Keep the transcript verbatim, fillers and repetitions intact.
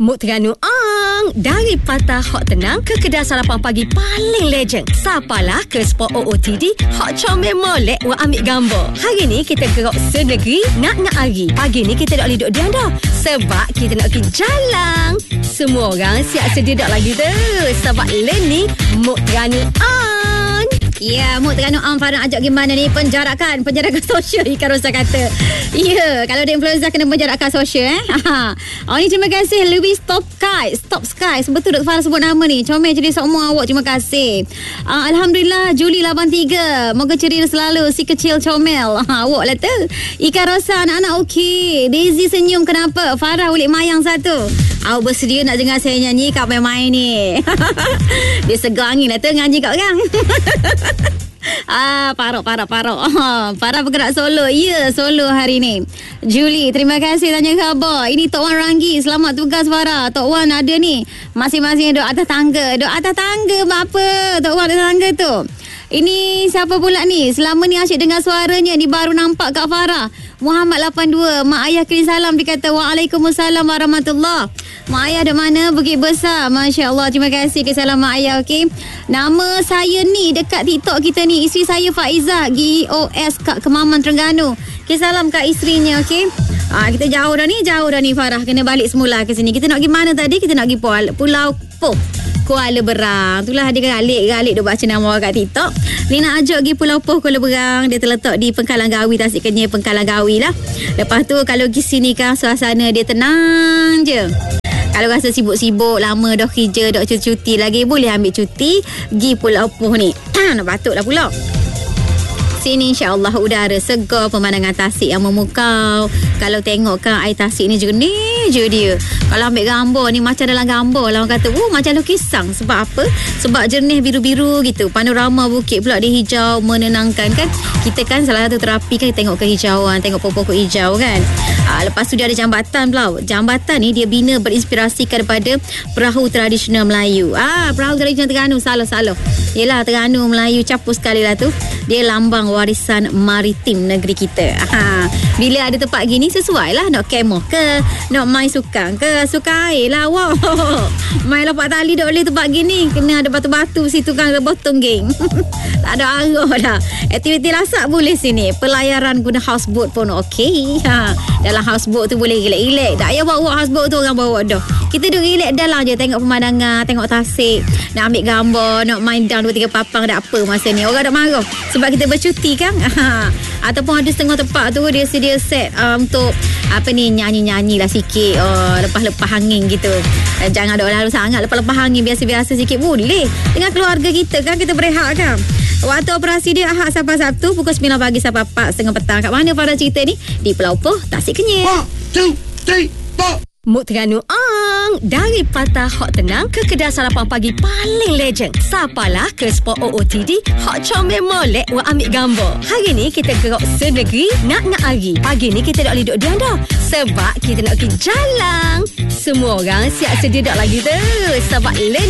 Mood Terengganu Ang. Dari Patah Hot Tenang ke kedai sarapan pagi paling legend. Sapalah ke spot O O T D Hot Comel Molek wa ambil gambar. Hari ni kita gerak senegeri nak nak hari. Pagi ni kita tak boleh duduk diam dah. Sebab kita nak pergi jalan. Semua orang siap sedia dak lagi tu. Sebab lain ni Mood Terengganu Ang. Ya, Mood Terengganu Am Farhan ajak gimana ni? Penjarakan, penjarakan sosial Ika Rosa kata. Ya, kalau ada influencer kena penjarakan sosial eh. Oh ni terima kasih Louis Stop Sky. Stop Sky. Betul Dr. Farhan sebut nama ni. Comel jadi semua awak, terima kasih. Uh, Alhamdulillah Juli lapan tiga. Moga ceria selalu si kecil comel. Ha, awak lah tu. Ika Rosa anak-anak okey. Daisy senyum kenapa? Farah ulik mayang satu. Awak bersedia nak dengar saya nyanyi kat main-main ni. Dia segar angin lah tu ngaji kat orang. Ah, parok, parok, parok. Oh, Farah bergerak solo. Ya, solo hari ni. Julie, terima kasih tanya khabar. Ini Tok Wan Ranggi. Selamat tugas Farah. Tok Wan ada ni. Masing-masing duduk atas tangga. Duduk atas tangga apa? Tok Wan atas tangga tu. Ini siapa pula ni? Selama ni asyik dengar suaranya. Ni baru nampak Kak Farah. Muhammad lapan dua. Mak ayah kirim salam. Dia kata Waalaikumsalam warahmatullahi. Mak ayah ada mana? Bukit Besar. Masya Allah. Terima kasih ke salam mak ayah. Okay. Nama saya ni dekat TikTok kita ni. Isteri saya Faizah. G O S Kak Kemaman Terengganu. Okay, salam kat isterinya. Okay. Ha, kita jauh dah ni. Jauh dah ni Farah. Kena balik semula ke sini. Kita nak pergi mana tadi? Kita nak pergi Pulau, Pulau Poh. Kuala Berang. Itulah dia galik-galik dia baca nama orang kat TikTok. Ni nak ajak pergi Pulau Poh Kuala Berang. Dia terletak di Pengkalan Gawi, Tasik Kenyir, Pengkalan Gawi lah. Lepas tu kalau pergi sini kan suasana dia tenang je. Kalau rasa sibuk-sibuk, lama dah kerja, dah cuti lagi, boleh ambil cuti pergi Pulau Poh ni. Nak batuk lah pula. Sini insya-Allah udara segar, pemandangan tasik yang memukau. Kalau tengok kan air tasik ni jernih je dia. Kalau ambil gambar ni macam dalam gambar lah, orang kata, "Oh, macam lukisan." Sebab apa? Sebab jernih biru-biru gitu. Panorama bukit pula dia hijau, menenangkan kan. Kita kan salah satu terapi kan tengok kehijauan, tengok pokok-pokok hijau kan. Ha, lepas tu dia ada jambatan pula. Jambatan ni dia bina berinspirasikan daripada perahu tradisional Melayu. Ah, perahu tradisional Terengganu, salah-salah. Yelah Terengganu Melayu campur sekali lah tu. Dia lambang warisan maritim negeri kita. Ha, bila ada tempat gini sesuai lah. Nak kemoh ke, nak main sukang ke, suka air lah. Wow. Main lopak tali tak boleh tempat gini. Kena ada batu-batu situ kan, ada botong geng. Tak ada arah dah. Aktiviti lasak boleh sini. Pelayaran guna houseboat pun okey. Ha, dalam houseboat tu boleh relax-relax. Tak payah bawa houseboat tu orang bawa dah. Kita duduk relax dalam je, tengok pemandangan, tengok tasik, nak ambil gambar, nak main down dua tiga papang, tak apa masa ni. Orang tak marah sebab kita bercuti kan. Ha. Ataupun ada setengah tempat tu dia sedia set uh, untuk apa ni, nyanyi-nyanyi lah sikit, uh, lepas-lepas angin gitu. uh, Jangan ada lalu sangat, lepas-lepas angin biasa-biasa sikit boleh. Dengan keluarga kita kan, kita berehat kan. Waktu operasi dia Ahad sampai Sabtu pukul sembilan pagi sampai empat setengah petang. Kat mana pada cerita ni? Di Pulau Poh, Tasik Kenyir. one, two, three, four. Mood Terengganu Ang. Dari Patah Hot Tenang ke kedai sarapan pagi paling legend. Sapalah ke spot O O T D Hot Comel Molek wa ambil gambar. Hari ni kita gerak senegeri nak nak hari. Pagi ni kita tak boleh duduk diam dah. Sebab kita nak pergi jalan. Semua orang siap sedia dak lagi tu. Sebab lain